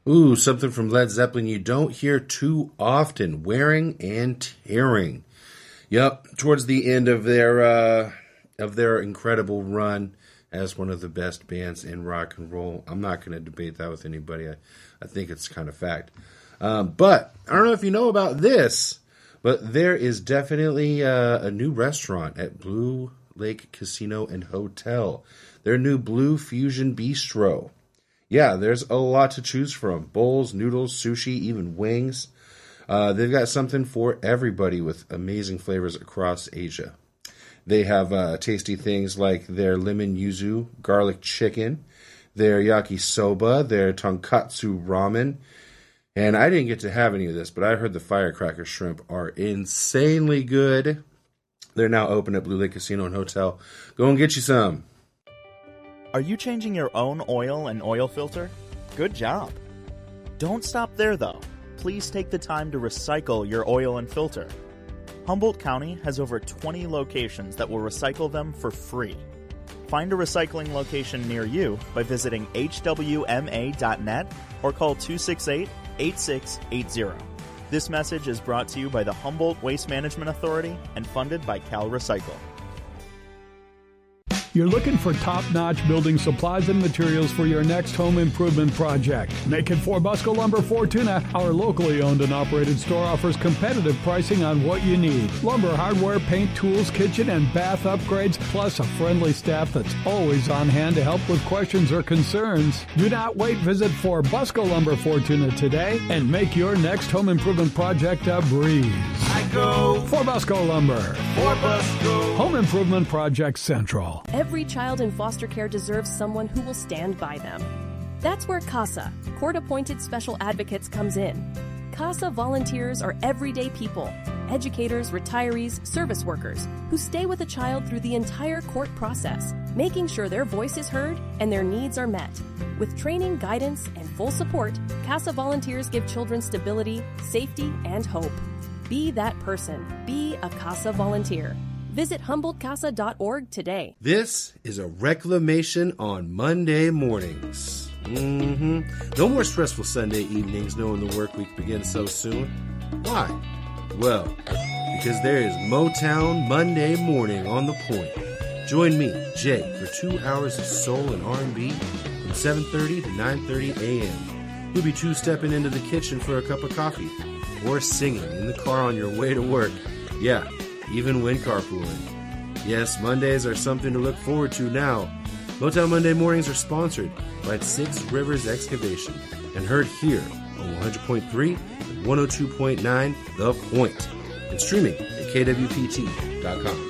Ooh, something from Led Zeppelin you don't hear too often, Wearing and Tearing. Yep, towards the end of their incredible run as one of the best bands in rock and roll. I'm not going to debate that with anybody. I think it's kind of fact. But I don't know if you know about this, but there is definitely a new restaurant at Blue Lake Casino and Hotel. Their new Blue Fusion Bistro. Yeah, there's a lot to choose from. Bowls, noodles, sushi, even wings. They've got something for everybody with amazing flavors across Asia. They have tasty things like their lemon yuzu garlic chicken, their yakisoba, their tonkatsu ramen. And I didn't get to have any of this, but I heard the firecracker shrimp are insanely good. They're now open at Blue Lake Casino and Hotel. Go and get you some. Are you changing your own oil and oil filter? Good job. Don't stop there, though. Please take the time to recycle your oil and filter. Humboldt County has over 20 locations that will recycle them for free. Find a recycling location near you by visiting hwma.net or call 268-8680. This message is brought to you by the Humboldt Waste Management Authority and funded by Cal Recycle. You're looking for top-notch building supplies and materials for your next home improvement project. Make it for Busco Lumber Fortuna. Our locally owned and operated store offers competitive pricing on what you need. Lumber, hardware, paint, tools, kitchen, and bath upgrades, plus a friendly staff that's always on hand to help with questions or concerns. Do not wait. Visit for Busco Lumber Fortuna today and make your next home improvement project a breeze. I go for Busco Lumber. For Busco. Home Improvement Project Central. Every child in foster care deserves someone who will stand by them. That's where CASA, court-appointed special advocates, comes in. CASA volunteers are everyday people, educators, retirees, service workers, who stay with a child through the entire court process, making sure their voice is heard and their needs are met. With training, guidance, and full support, CASA volunteers give children stability, safety, and hope. Be that person. Be a CASA volunteer. Visit HumboldtCasa.org today. This is a reclamation on Monday mornings. No more stressful Sunday evenings knowing the work week begins so soon. Why? Well, because there is Motown Monday morning on the point. Join me, Jay, for 2 hours of soul and R&B from 7:30 to 9:30 a.m. We'll be two-stepping into the kitchen for a cup of coffee or singing in the car on your way to work. Yeah, even when carpooling. Yes, Mondays are something to look forward to now. Motown Monday mornings are sponsored by Six Rivers Excavation and heard here on 100.3 and 102.9 The Point and streaming at kwpt.com.